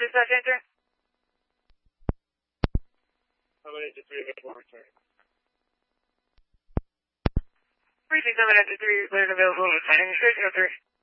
Dispatch answer. How about it to 3 available return? Briefing 7 after 3, cleared available, signing station 03.